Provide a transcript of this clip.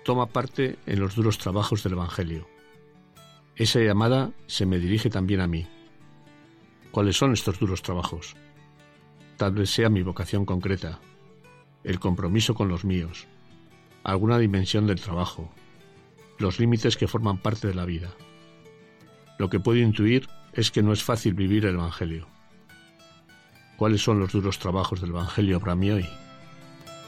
toma parte en los duros trabajos del Evangelio. Esa llamada se me dirige también a mí. ¿Cuáles son estos duros trabajos? Tal vez sea mi vocación concreta, el compromiso con los míos, alguna dimensión del trabajo, los límites que forman parte de la vida. Lo que puedo intuir es que no es fácil vivir el Evangelio. ¿Cuáles son los duros trabajos del Evangelio para mí hoy?